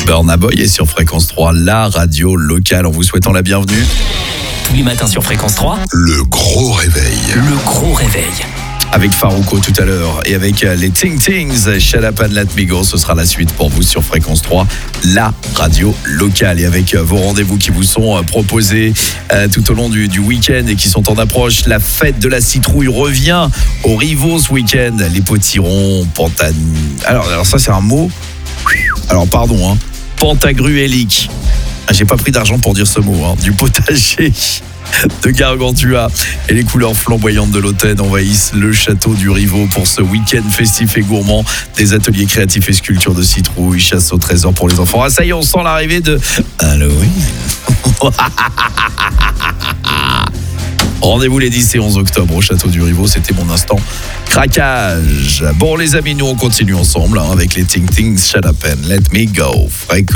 Burna Boy est sur Fréquence 3, la radio locale, en vous souhaitant la bienvenue. Tous les matins sur Fréquence 3. Le gros réveil. Le gros réveil. Avec Farouko tout à l'heure et avec les Ting Tings, Shut Up and Let Me Go, ce sera la suite pour vous sur Fréquence 3, la radio locale. Et avec vos rendez-vous qui vous sont proposés tout au long du week-end et qui sont en approche, la fête de la citrouille revient au Rivaux ce week-end. Les potirons, alors ça c'est un mot, alors pardon, pantagruélique. J'ai pas pris d'argent pour dire ce mot, du potager de Gargantua et les couleurs flamboyantes de l'automne envahissent le château du Rivaux pour ce week-end festif et gourmand. Des ateliers créatifs et sculptures de citrouilles, chasse au trésor pour les enfants. Ah ça y est, on sent l'arrivée de Halloween. Rendez-vous les 10 et 11 octobre au château du Rivaux. C'était mon instant craquage. Bon les amis, nous on continue ensemble avec les Ting Tings, Shut Up and Let Me Go. Fréquence